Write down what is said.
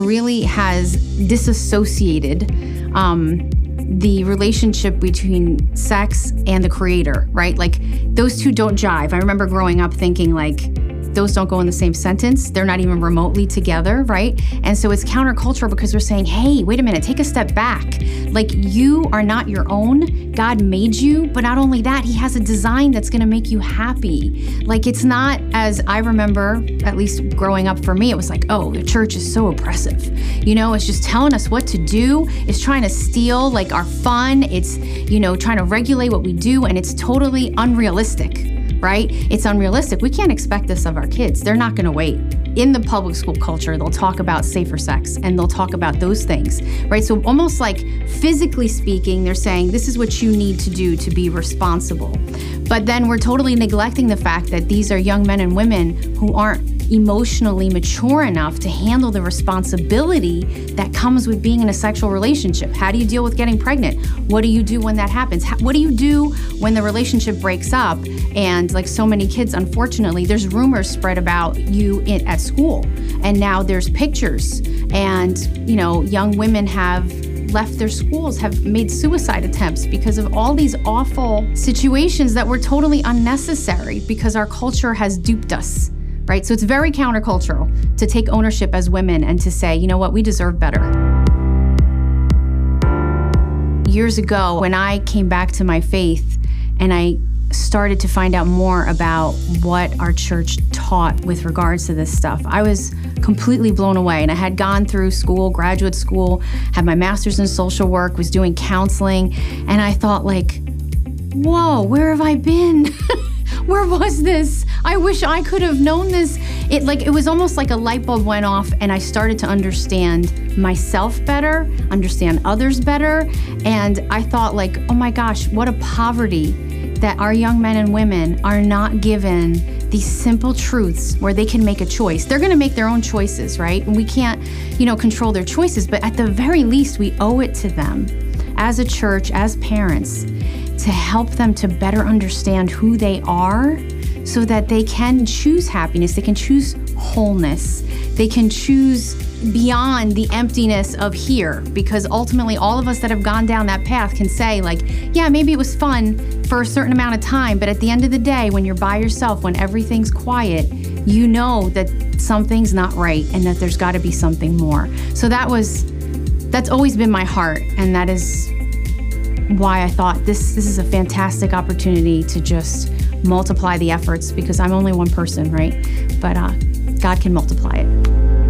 really has disassociated the relationship between sex and the creator, right? Like, those two don't jive. I remember growing up thinking, like, those don't go in the same sentence. They're not even remotely together, right? And so it's countercultural because we're saying, hey, wait a minute, take a step back. Like, you are not your own. God made you, but not only that, he has a design that's gonna make you happy. Like, it's not, as I remember, at least growing up for me, it was like, oh, the church is so oppressive. You know, it's just telling us what to do. It's trying to steal, like, our fun. It's, you know, trying to regulate what we do, and it's totally unrealistic. Right? It's unrealistic. We can't expect this of our kids. They're not gonna wait. In the public school culture, they'll talk about safer sex and they'll talk about those things, right? So almost like physically speaking, they're saying this is what you need to do to be responsible. But then we're totally neglecting the fact that these are young men and women who aren't emotionally mature enough to handle the responsibility that comes with being in a sexual relationship. How do you deal with getting pregnant? What do you do when that happens? What do you do when the relationship breaks up? And like so many kids, unfortunately, there's rumors spread about you at school. And now there's pictures. And, you know, young women have left their schools, have made suicide attempts because of all these awful situations that were totally unnecessary because our culture has duped us. Right? So it's very countercultural to take ownership as women and to say, you know what, we deserve better. Years ago, when I came back to my faith and I started to find out more about what our church taught with regards to this stuff, I was completely blown away. And I had gone through school, graduate school, had my master's in social work, was doing counseling, and I thought, like, whoa, where have I been? Where was this? I wish I could have known this. It was almost like a light bulb went off and I started to understand myself better, understand others better. And I thought, like, oh my gosh, what a poverty that our young men and women are not given these simple truths where they can make a choice. They're gonna make their own choices, right? And we can't, you know, control their choices, but at the very least, we owe it to them as a church, as parents, to help them to better understand who they are so that they can choose happiness, they can choose wholeness, they can choose beyond the emptiness of here, because ultimately all of us that have gone down that path can say, like, yeah, maybe it was fun for a certain amount of time, but at the end of the day, when you're by yourself, when everything's quiet, you know that something's not right and that there's gotta be something more. So that's always been my heart, and that is why I thought this is a fantastic opportunity to just multiply the efforts, because I'm only one person, right? But God can multiply it.